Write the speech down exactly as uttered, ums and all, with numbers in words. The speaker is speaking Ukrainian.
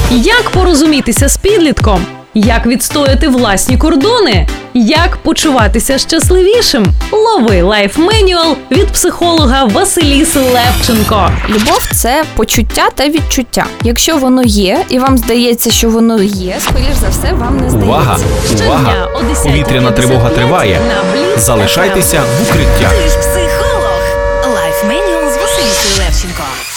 Як порозумітися з підлітком? Як відстояти власні кордони? Як почуватися щасливішим? Лови лайф-менюал від психолога Василіси Левченко. Любов – це почуття та відчуття. Якщо воно є, і вам здається, що воно є, скоріш за все, вам не здається. Увага! Увага! Повітряна тривога триває. Залишайтеся в укриттях. Ти ж психолог. Лайф-менюал з Василісою Левченко.